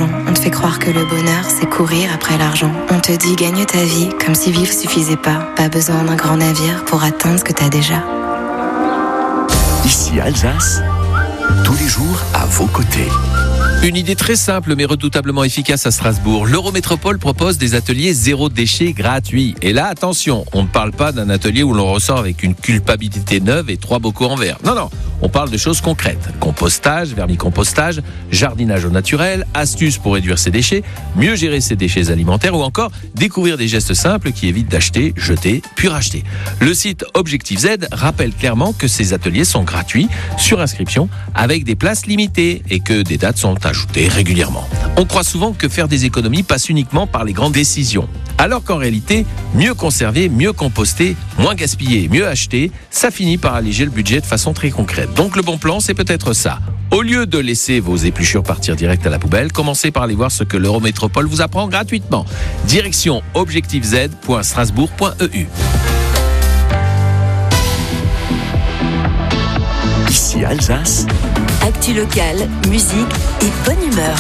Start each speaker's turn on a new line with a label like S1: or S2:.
S1: l'argent. On te fait croire que le bonheur, c'est courir après l'argent. On te dit gagne ta vie comme si vivre suffisait pas. Pas besoin d'un grand navire pour atteindre ce que t'as déjà.
S2: Ici Alsace, tous les jours à vos côtés.
S3: Une idée très simple mais redoutablement efficace à Strasbourg. L'Eurométropole propose des ateliers zéro déchet gratuits. Et là, attention, on ne parle pas d'un atelier où l'on ressort avec une culpabilité neuve et 3 bocaux en verre. Non, on parle de choses concrètes. Compostage, vermicompostage, jardinage au naturel, astuces pour réduire ses déchets, mieux gérer ses déchets alimentaires ou encore découvrir des gestes simples qui évitent d'acheter, jeter, puis racheter. Le site Objectif Z rappelle clairement que ces ateliers sont gratuits, sur inscription, avec des places limitées et que des dates sont ajoutées régulièrement. On croit souvent que faire des économies passe uniquement par les grandes décisions. Alors qu'en réalité, mieux conserver, mieux composter, moins gaspiller, mieux acheter, ça finit par alléger le budget de façon très concrète. Donc le bon plan, c'est peut-être ça. Au lieu de laisser vos épluchures partir direct à la poubelle, commencez par aller voir ce que l'Eurométropole vous apprend gratuitement. Direction objectifz.strasbourg.eu.
S2: Ici Alsace,
S4: actu locale, musique et bonne humeur.